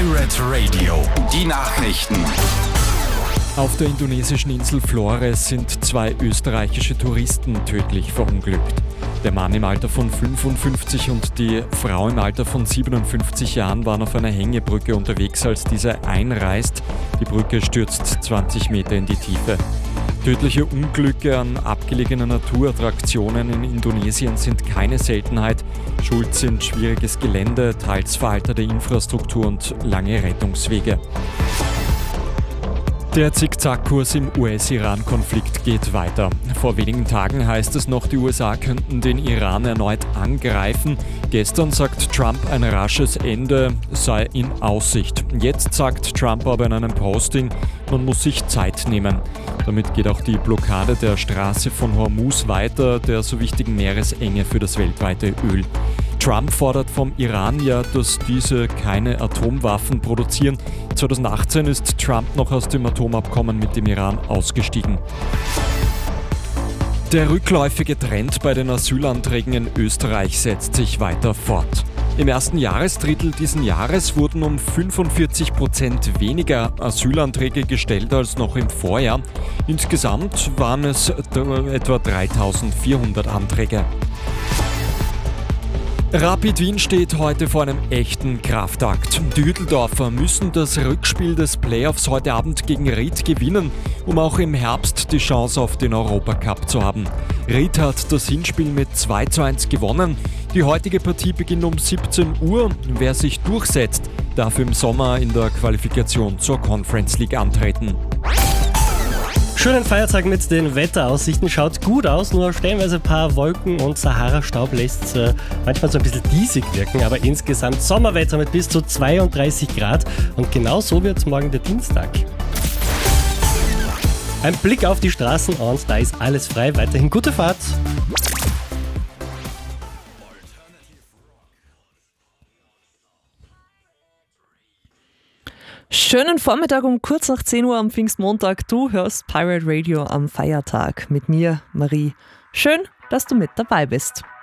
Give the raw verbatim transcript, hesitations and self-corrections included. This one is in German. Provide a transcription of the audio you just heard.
Pirate Radio, die Nachrichten. Auf der indonesischen Insel Flores sind zwei österreichische Touristen tödlich verunglückt. Der Mann im Alter von fünfundfünfzig und die Frau im Alter von siebenundfünfzig Jahren waren auf einer Hängebrücke unterwegs, als diese einreißt. Die Brücke stürzt zwanzig Meter in die Tiefe. Tödliche Unglücke an abgelegenen Naturattraktionen in Indonesien sind keine Seltenheit. Schuld sind schwieriges Gelände, teils veraltete Infrastruktur und lange Rettungswege. Der Zickzackkurs im U S-Iran-Konflikt geht weiter. Vor wenigen Tagen heißt es noch, die U S A könnten den Iran erneut angreifen. Gestern sagt Trump, ein rasches Ende sei in Aussicht. Jetzt sagt Trump aber in einem Posting, man muss sich Zeit nehmen. Damit geht auch die Blockade der Straße von Hormuz weiter, der so wichtigen Meeresenge für das weltweite Öl. Trump fordert vom Iran ja, dass diese keine Atomwaffen produzieren. zweitausendachtzehn ist Trump noch aus dem Atomabkommen mit dem Iran ausgestiegen. Der rückläufige Trend bei den Asylanträgen in Österreich setzt sich weiter fort. Im ersten Jahresdrittel diesen Jahres wurden um fünfundvierzig Prozent weniger Asylanträge gestellt als noch im Vorjahr. Insgesamt waren es etwa dreitausendvierhundert Anträge. Rapid Wien steht heute vor einem echten Kraftakt. Die Hütteldorfer müssen das Rückspiel des Playoffs heute Abend gegen Ried gewinnen, um auch im Herbst die Chance auf den Europacup zu haben. Ried hat das Hinspiel mit zwei zu eins gewonnen. Die heutige Partie beginnt um siebzehn Uhr. Wer sich durchsetzt, darf im Sommer in der Qualifikation zur Conference League antreten. Schönen Feiertag mit den Wetteraussichten. Schaut gut aus, nur stellenweise ein paar Wolken und Sahara-Staub lässt äh, manchmal so ein bisschen diesig wirken, aber insgesamt Sommerwetter mit bis zu zweiunddreißig Grad und genau so wird es morgen der Dienstag. Ein Blick auf die Straßen und da ist alles frei. Weiterhin gute Fahrt. Schönen Vormittag um kurz nach zehn Uhr am Pfingstmontag. Du hörst Pirate Radio am Feiertag mit mir, Marie. Schön, dass du mit dabei bist.